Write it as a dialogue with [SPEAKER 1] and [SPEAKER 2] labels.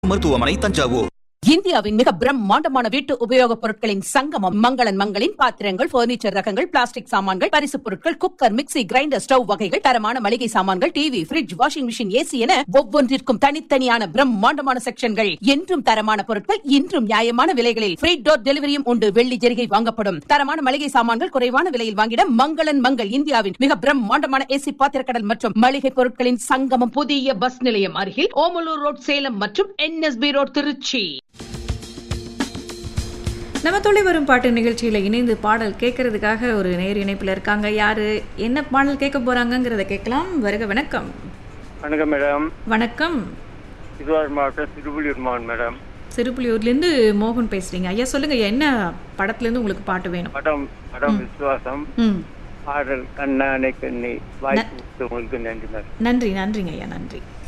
[SPEAKER 1] மருத்துவமனை, தஞ்சாவூர்.
[SPEAKER 2] இந்தியாவின் மிக பிரம்மாண்டமான வீட்டு உபயோகப் பொருட்களின் சங்கமம் மங்களன் மங்களின் பாத்திரங்கள், பர்னிச்சர் ரகங்கள், பிளாஸ்டிக் சாமான்கள், பரிசுப் பொருட்கள், குக்கர், மிக்ஸி, கிரைண்டர், ஸ்டவ் வகைகள், தரமான மளிகை சாமான்கள், TV, fridge, washing machine, AC என ஒவ்வொன்றிற்கும் தனித்தனியான பிரம்மாண்டமான செக்ஷன்கள். என்றும் தரமான பொருட்கள், இன்றும் நியாயமான விலைகளில் ஃப்ரீ டோர் டெலிவரியும் உண்டு. வெள்ளி ஜெரிகை வாங்கப்படும். தரமான மளிகை சாமான்கள் குறைவான விலையில் வாங்கிட மங்களன் மங்கள். இந்தியாவின் மிக பிரம்மாண்டமான ஏசி பாத்திரக்கடல் மற்றும் மளிகை பொருட்களின் சங்கமம். புதிய பஸ் நிலையம் அருகில் ஓமலூர் ரோட், சேலம் மற்றும் NSB ரோட், திருச்சி.
[SPEAKER 3] நம்ம தொலை வரும் பாட்டு நிகழ்ச்சியில் இணைந்து பாடல் கேட்கறதுக்காக ஒரு நேர் இணைப்பில் இருக்காங்க. யாரு என்ன பாடல் கேட்க போறாங்கிறத கேட்கலாம். வருக. வணக்கம்.
[SPEAKER 4] வணக்கம் மேடம்.
[SPEAKER 3] வணக்கம்.
[SPEAKER 4] திருவாரூர் மாவட்டம் சிறுபுலியூர் மோகன் மேடம்.
[SPEAKER 3] சிறுபுலியூர்லேருந்து மோகன் பேசுறீங்க. ஐயா சொல்லுங்க, என்ன படத்துலேருந்து உங்களுக்கு பாட்டு வேணும்?
[SPEAKER 4] படம் விசுவாசம். பாடல் கண்ணானை கண்ணி. வாய்ப்பு உங்களுக்கு நன்றி மேடம்.
[SPEAKER 3] நன்றிங்க ஐயா, நன்றி.